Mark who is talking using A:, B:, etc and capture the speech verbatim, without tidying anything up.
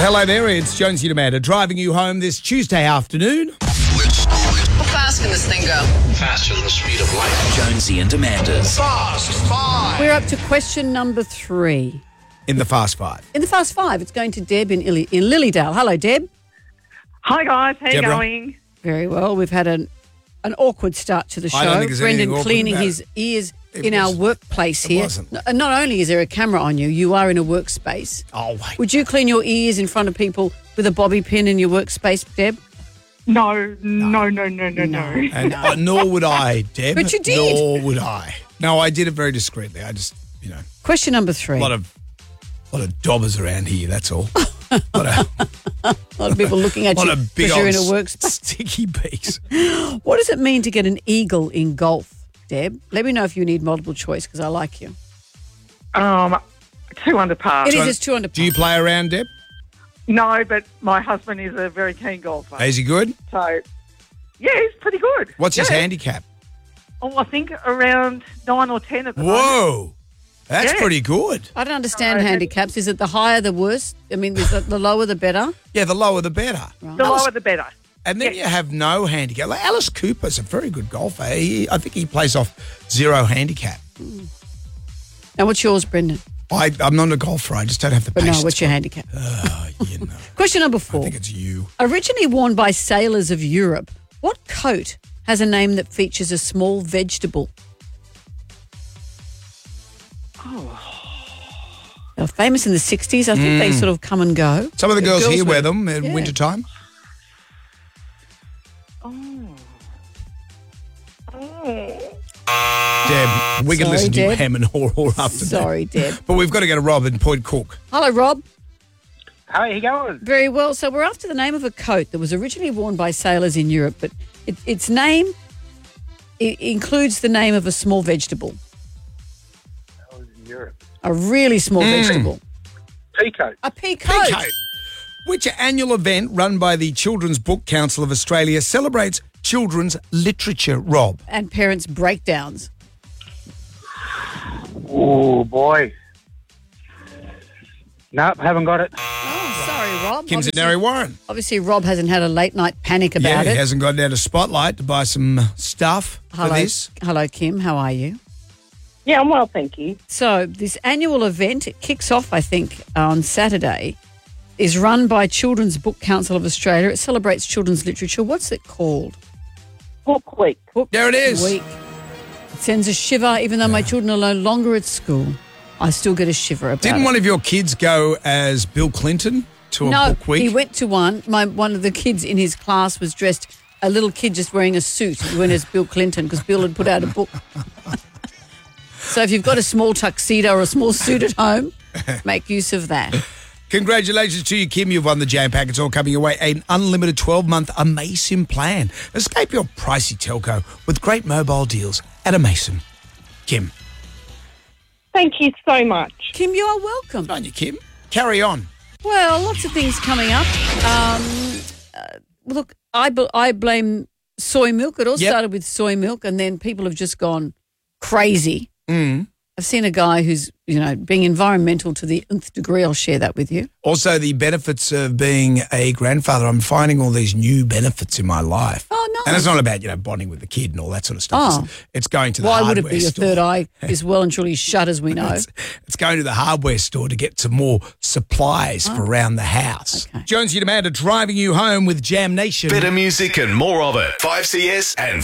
A: hello there. It's Jonesy and Amanda driving you home this Tuesday afternoon.
B: How fast can this thing go?
C: Faster than the speed of light.
D: Jonesy and Amanda's
C: Fast Five.
B: We're up to question number three.
A: In the Fast Five.
B: In the Fast Five, it's going to Deb in, Illy, in Lilydale. Hello, Deb.
E: Hi guys, how you
A: Deborah.
E: going?
B: Very well. We've had an an awkward start to the show.
A: I don't think there's anything
B: Brendan
A: awkward
B: cleaning
A: about
B: his
A: it.
B: ears
A: It
B: in our
A: was-
B: workplace
A: it
B: here.
A: wasn't.
B: N- Not only is there a camera on you, you are in a workspace.
A: Oh, wait.
B: Would you clean your ears in front of people with a bobby pin in your workspace, Deb?
E: No, no, no, no, no, no.
A: And uh, nor would I, Deb.
B: But you did.
A: Nor would I. No, I did it very discreetly. I just, you know,
B: Question number three.
A: a lot of, a lot of dobbers around here, that's all. a lot of,
B: A lot of people looking at
A: lot
B: you
A: of big
B: because you're in a
A: old
B: workspace.
A: sticky beaks.
B: What does it mean to get an eagle in golf, Deb? Let me know if you need multiple choice because I like you.
E: Um, two under par.
B: It is it's two under
A: Do you
B: par.
A: play around, Deb?
E: No, but my husband is a very keen golfer.
A: Is he good?
E: So, yeah, he's pretty good.
A: What's his
E: Yeah.
A: handicap?
E: Oh, I think around nine or ten at the moment.
A: Whoa. That's
E: Yeah.
A: pretty good.
B: I don't understand
E: No,
B: handicaps. Is it the higher the worse? I mean, is it the lower the better?
A: Yeah, the lower the better.
E: The lower the better.
A: And then
E: Yeah.
A: you have no handicap. Like Alice Cooper's a very good golfer. He, I think he plays off zero handicap.
B: Now, what's yours, Brendan?
A: I, I'm not a golfer. I just don't have the
B: But
A: patience.
B: no, what's your handicap?
A: Oh, you know.
B: Question number
A: I
B: four.
A: think it's you.
B: Originally worn by sailors of Europe, what coat has a name that features a small vegetable? Oh. They were famous in the sixties. I think they sort of come and go.
A: Some of the girls, here wear
B: wear-
A: them in
B: yeah.
A: wintertime. Deb, we can
B: Sorry,
A: listen to you
B: Deb.
A: hem and haw all after
B: Sorry, Deb.
A: that. But we've got to go to Rob in Point Cook.
B: Hello, Rob.
F: How are you going?
B: Very well. So we're after the name of a coat that was originally worn by sailors in Europe, but it, its name it includes the name of a small vegetable,
F: I was in Europe.
B: a really small vegetable.
F: Peacoat.
B: A pea coat.
A: Peacoat. Which annual event run by the Children's Book Council of Australia celebrates children's literature, Rob?
B: And parents' breakdowns.
F: Oh, boy. Nope, haven't got it.
B: Oh, sorry, Rob.
A: Kim's at
B: Obviously-
A: Narry Warren.
B: Obviously, Rob hasn't had a late night panic
A: Yeah,
B: about
A: he
B: it.
A: hasn't gone down to Spotlight to buy some uh, stuff
B: Hello,
A: for this.
B: hello, Kim. How are you?
E: Yeah, I'm well, thank you.
B: So this annual event, it kicks off, I think, on Saturday, is run by Children's Book Council of Australia. It celebrates children's literature. What's it called?
E: Book week.
B: Book
A: There it is.
B: Week. It sends a shiver, even though my children are no longer at school. I still get a shiver about
A: Didn't
B: it.
A: one of your kids go as Bill Clinton to a
B: no,
A: book week?
B: he went to one. My one of the kids in his class was dressed, a little kid just wearing a suit. He went as Bill Clinton because Bill had put out a book. So if you've got a small tuxedo or a small suit at home, make use of that.
A: Congratulations to you, Kim. You've won the jam pack. It's all coming your way. An unlimited twelve-month Amason plan. Escape your pricey telco with great mobile deals at Amason. Kim.
E: Thank you so much.
B: Kim, you are welcome.
A: Good on you, Kim. Carry on.
B: Well, lots of things coming up. Um, uh, look, I, bl- I blame soy milk. It all
A: Yep.
B: started with soy milk, and then people have just gone crazy.
A: Mm.
B: I've seen a guy who's, you know, being environmental to the nth degree. I'll share that with you.
A: Also, the benefits of being a grandfather. I'm finding all these new benefits in my life.
B: Oh, nice.
A: And it's not about, you know, bonding with the kid and all that sort of stuff.
B: Oh.
A: It's, it's going to the
B: Why
A: hardware
B: would it be? Your
A: store.
B: third eye is well and truly shut, as we know.
A: It's, it's going to the hardware store to get some more supplies for around the house.
B: Okay.
A: Jonesy and Amanda driving you home with Jam Nation.
D: better music and more of it. five C S and